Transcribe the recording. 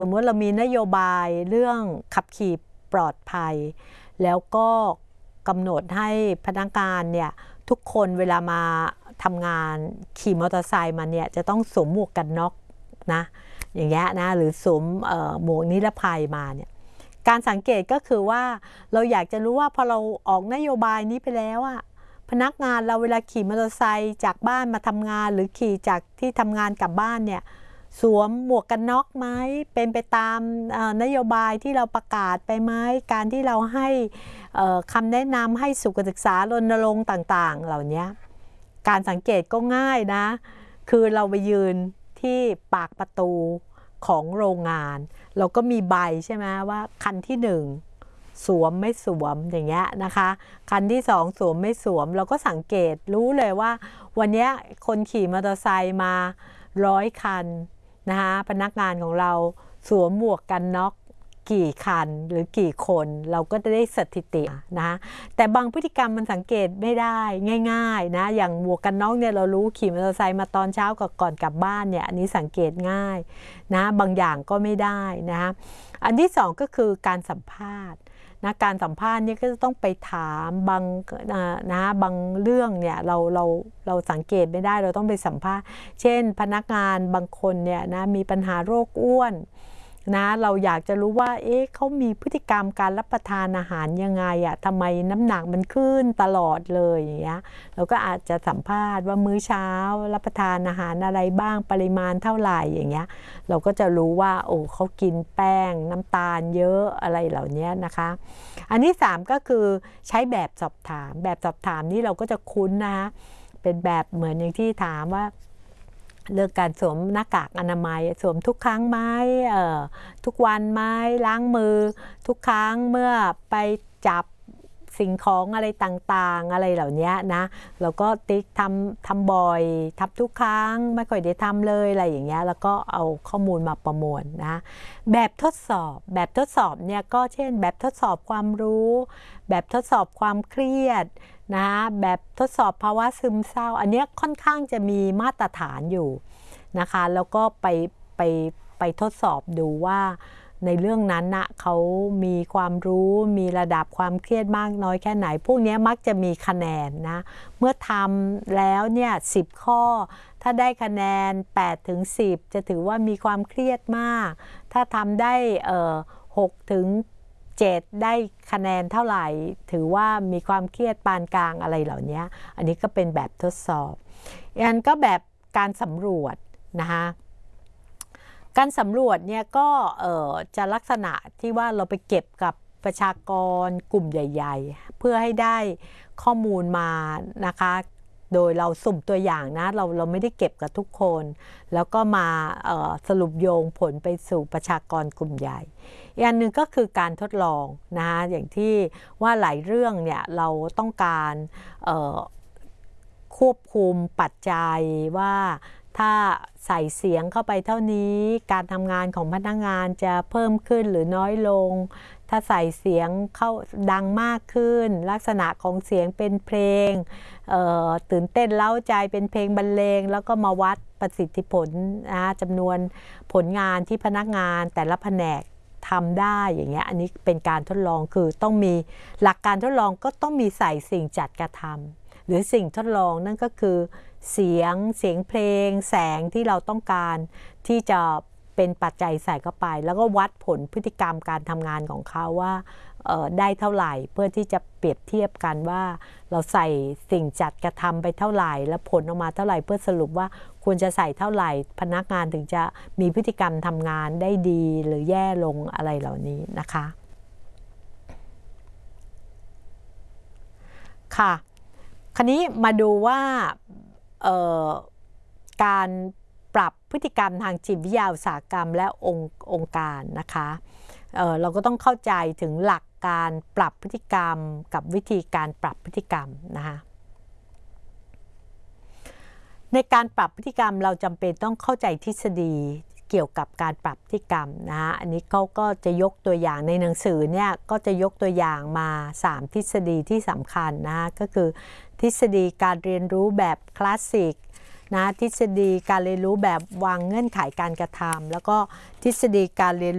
สมมติเรามีนโยบายเรื่องขับขี่ปลอดภัยแล้วก็กำหนดให้พนักงานเนี่ยทุกคนเวลามาทำงานขี่มอเตอร์ไซค์มาเนี่ยจะต้องสวมหมวกกันน็อกนะอย่างเงี้ยนะหรือสวมหมวกนิรภัยมาเนี่ยการสังเกตก็คือว่าเราอยากจะรู้ว่าพอเราออกนโยบายนี้ไปแล้วอะพนักงานเราเวลาขี่มอเตอร์ไซค์จากบ้านมาทำงานหรือขี่จากที่ทำงานกลับบ้านเนี่ยสวมหมวกกันน็อกไหมเป็นไปตามนโยบายที่เราประกาศไปไหมการที่เราให้คำแนะนำให้สุขศึกษารณรงค์ต่างๆเหล่านี้การสังเกตก็ง่ายนะคือเราไปยืนที่ปากประตูของโรงงานเราก็มีใบใช่ไหมว่าคันที่1สวมไม่สวมอย่างเงี้ยนะคะคันที่2สวมไม่สวมเราก็สังเกตรู้เลยว่าวันนี้คนขี่มอเตอร์ไซค์มา100 คันนะคะพนักงานของเราสวมหมวกกันน็อกกี่คันหรือกี่คนเราก็จะได้สถิตินะแต่บางพฤติกรรมมันสังเกตไม่ได้ง่ายๆนะอย่างหมวกกันน็อกเนี่ยเรารู้ขี่มอเตอร์ไซค์มาตอนเช้าก่อนกลับบ้านเนี่ยอันนี้สังเกตง่ายนะบางอย่างก็ไม่ได้นะอันที่2ก็คือการสัมภาษณ์นะการสัมภาษณ์นี่ก็จะต้องไปถามบางบางเรื่องเนี่ยเราสังเกตไม่ได้เราต้องไปสัมภาษณ์เช่นพนักงานบางคนเนี่ยนะมีปัญหาโรคอ้วนนะเราอยากจะรู้ว่าเขามีพฤติกรรมการรับประทานอาหารยังไงอะทำไมน้ำหนักมันขึ้นตลอดเลยอย่างเงี้ยเราก็อาจจะสัมภาษณ์ว่ามื้อเช้ารับประทานอาหารอะไรบ้างปริมาณเท่าไหร่อย่างเงี้ยเราก็จะรู้ว่าเขากินแป้งน้ำตาลเยอะอะไรเหล่านี้นะคะอันที่3ก็คือใช้แบบสอบถามแบบสอบถามนี่เราก็จะคุ้นนะเป็นแบบเหมือนอย่างที่ถามว่าเรื่องการสวมหน้ากากอนามัยสวมทุกครั้งไหมทุกวันไหมล้างมือทุกครั้งเมื่อไปจับสิ่งของอะไรต่างๆอะไรเหล่านี้นะเราก็ติ๊กทำบ่อยทำทุกครั้งไม่ค่อยได้ทำเลยอะไรอย่างเงี้ยแล้วก็เอาข้อมูลมาประมวลนะแบบทดสอบเนี่ยก็เช่นแบบทดสอบความรู้แบบทดสอบความเครียดนะแบบทดสอบภาวะซึมเศร้าอันนี้ค่อนข้างจะมีมาตรฐานอยู่นะคะแล้วก็ไปทดสอบดูว่าในเรื่องนั้นนะเขามีความรู้มีระดับความเครียดมากน้อยแค่ไหนพวกนี้มักจะมีคะแนนนะเมื่อทำแล้วเนี่ย10 ข้อถ้าได้คะแนน8 ถึง 10จะถือว่ามีความเครียดมากถ้าทำได้6 ถึง 7ได้คะแนนเท่าไหร่ถือว่ามีความเครียดปานกลางอะไรเหล่านี้อันนี้ก็เป็นแบบทดสอบอันก็แบบการสำรวจนะคะการสำรวจเนี่ยก็จะลักษณะที่ว่าเราไปเก็บกับประชากรกลุ่มใหญ่ๆเพื่อให้ได้ข้อมูลมานะคะโดยเราสุ่มตัวอย่างนะเราไม่ได้เก็บกับทุกคนแล้วก็มาสรุปโยงผลไปสู่ประชากรกลุ่มใหญ่อีกอันหนึ่งก็คือการทดลองนะคะอย่างที่ว่าหลายเรื่องเนี่ยเราต้องการควบคุมปัจจัยว่าถ้าใส่เสียงเข้าไปเท่านี้การทำงานของพนักงานจะเพิ่มขึ้นหรือน้อยลงถ้าใส่เสียงเข้าดังมากขึ้นลักษณะของเสียงเป็นเพลงตื่นเต้นเร้าใจเป็นเพลงบรรเลงแล้วก็มาวัดประสิทธิผลจำนวนผลงานที่พนักงานแต่ละแผนกทำได้อย่างเงี้ยอันนี้เป็นการทดลองคือต้องมีหลักการทดลองก็ต้องมีใส่สิ่งจัดกระทำหรือสิ่งทดลองนั่นก็คือเสียงเพลงแสงที่เราต้องการที่จะเป็นปัจจัยใส่เข้าไปแล้วก็วัดผลพฤติกรรมการทำงานของเขาว่าได้เท่าไหร่เพื่อที่จะเปรียบเทียบกันว่าเราใส่สิ่งจัดกระทำไปเท่าไหร่แล้วผลออกมาเท่าไหร่เพื่อสรุปว่าควรจะใส่เท่าไหร่พนักงานถึงจะมีพฤติกรรมทำงานได้ดีหรือแย่ลงอะไรเหล่านี้นะคะค่ะคราวนี้มาดูว่าการปรับพฤติกรรมทางจิตวิทยาอุตสาหกรรมและองค์การนะคะเราก็ต้องเข้าใจถึงหลักการปรับพฤติกรรมกับวิธีการปรับพฤติกรรมนะคะในการปรับพฤติกรรมเราจำเป็นต้องเข้าใจทฤษฎีเกี่ยวกับการปรับพฤติกรรมนะอันนี้เขาก็จะยกตัวอย่างในหนังสือเนี่ยก็จะยกตัวอย่างมา3 ทฤษฎีที่สำคัญนะก็คือทฤษฎีการเรียนรู้แบบคลาสสิกนะทฤษฎีการเรียนรู้แบบวางเงื่อนไขการกระทำแล้วก็ทฤษฎีการเรียน